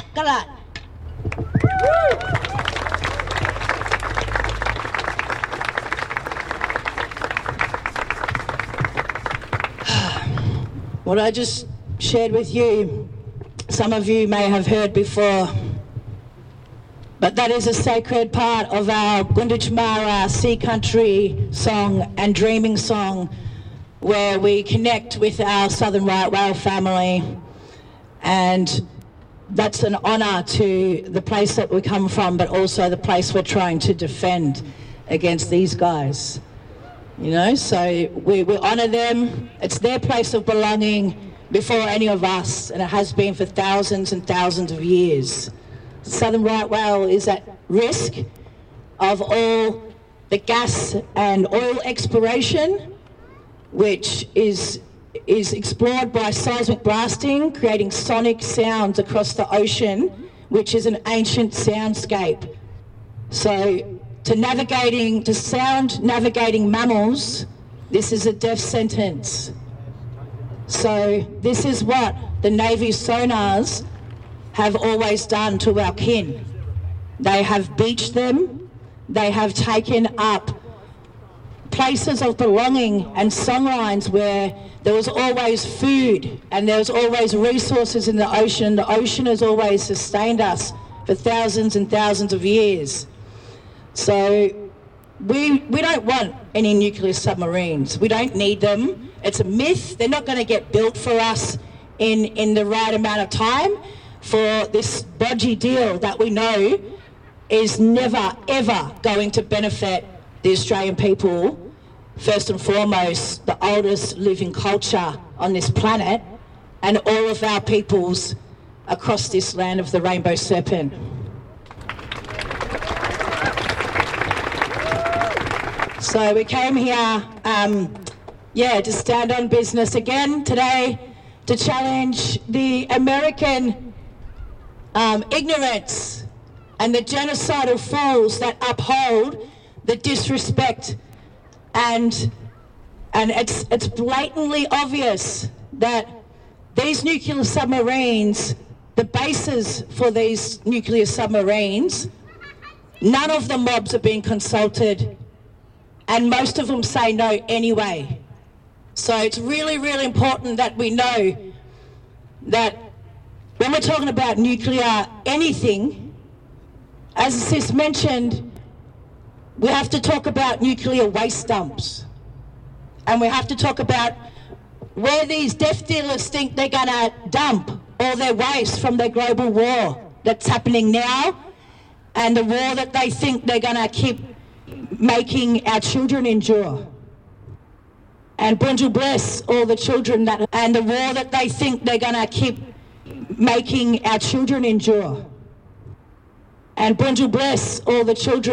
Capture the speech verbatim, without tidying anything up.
Kalat. What I just shared with you, some of you may have heard before, but that is a sacred part of our Gunditjmara Sea Country song and dreaming song, where we connect with our Southern Right Whale family, and that's an honour to the place that we come from, but also the place we're trying to defend against these guys. You know, so we, we honour them. It's their place of belonging before any of us, and it has been for thousands and thousands of years. The Southern Right Whale is at risk of all the gas and oil exploration, which is is explored by seismic blasting, creating sonic sounds across the ocean, which is an ancient soundscape. So to navigating, to sound navigating mammals, this is a death sentence. So this is what the Navy sonars have always done to our kin. They have beached them, they have taken up places of belonging and songlines where there was always food and there was always resources in the ocean. The ocean has always sustained us for thousands and thousands of years. So we we don't want any nuclear submarines. We don't need them. It's a myth. They're not going to get built for us in, in the right amount of time for this bodgy deal that we know is never, ever going to benefit the Australian people, first and foremost, the oldest living culture on this planet, and all of our peoples across this land of the Rainbow Serpent. So we came here, um, yeah, to stand on business again today to challenge the American um, ignorance and the genocidal fools that uphold the disrespect, and and it's it's blatantly obvious that these nuclear submarines, the bases for these nuclear submarines, none of the mobs are being consulted, and most of them say no anyway. So it's really, really important that we know that when we're talking about nuclear anything, as Sis mentioned, we have to talk about nuclear waste dumps. And we have to talk about where these death dealers think they're going to dump all their waste from their global war that's happening now, and the war that they think they're going to keep making our children endure. And Bunjil bless all the children that, and the war that they think they're going to keep making our children endure. And Bunjil bless all the children